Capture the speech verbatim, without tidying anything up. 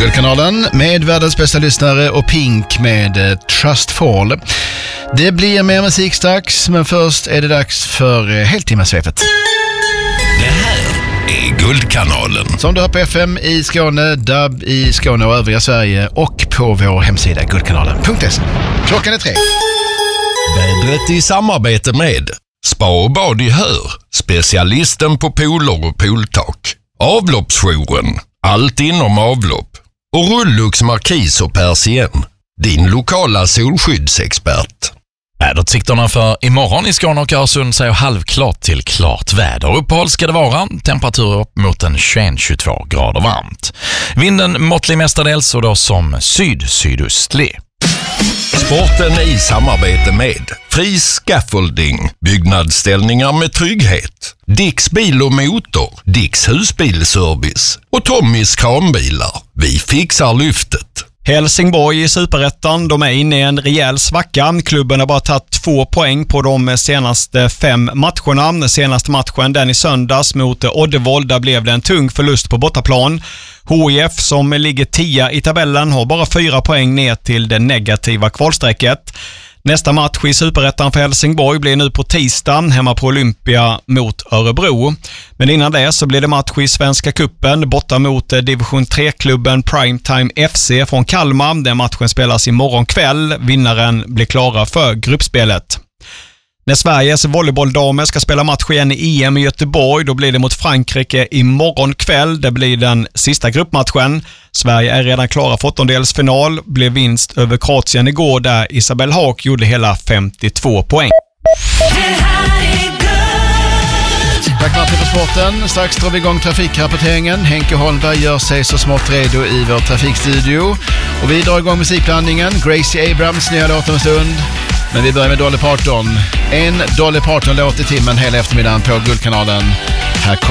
Guldkanalen med världens bästa lyssnare och Pink med Trust Fall. Det blir mer musik strax, men först är det dags för heltimmasvepet. Det här är Guldkanalen. Som du har på F M i Skåne, D A B i Skåne och övriga Sverige och på vår hemsida guldkanalen punkt se. Klockan är tre. Vädret i samarbete med Spa och bad i Hör, specialisten på pooler och pooltak. Avloppsjouren, allt inom avlopp. Och Rullux Markis och Persien, din lokala solskyddsexpert. Väderutsikterna för imorgon i Skåne och Öresund säger halvklart till klart väder. Uppehåll ska det vara, temperaturer upp mot en tjugoett till tjugotvå grader varmt. Vinden måttlig mestadels och då som syd-sydöstlig. Sporten i samarbete med Fri Scaffolding, byggnadsställningar med trygghet. Dicks bil och motor, Dicks husbilservice och Tommys kranbilar. Vi fixar lyftet. Helsingborg i Superettan, de är inne i en rejäl svacka. Klubben har bara tagit två poäng på de senaste fem matcherna. Senaste matchen, den i söndags mot Oddevold, där blev det en tung förlust på bortaplan. H I F som ligger tia i tabellen har bara fyra poäng ner till det negativa kvalsträcket. Nästa match i Superettan för Helsingborg blir nu på tisdag hemma på Olympia mot Örebro. Men innan det så blir det match i Svenska Cupen borta mot division tre-klubben Primetime F C från Kalmar. Den matchen spelas imorgon kväll. Vinnaren blir klara för gruppspelet. När Sveriges volleybolldamer ska spela match igen i E M i Göteborg, då blir det mot Frankrike imorgon kväll. Det blir den sista gruppmatchen. Sverige är redan klara för åttondelsfinal. Blev vinst över Kroatien igår där Isabelle Haak gjorde hela femtiotvå poäng. Tack Martin för sporten. Strax drar vi igång trafikrapporteringen. Henke Holmberg gör sig så smått redo i vår trafikstudio. Och vi drar igång musikblandningen. Gracie Abrams nya låt om en stund. Men vi börjar med Dolly Parton. En Dolly Parton-låt i timmen hela eftermiddagen på Guldkanalen. Här kommer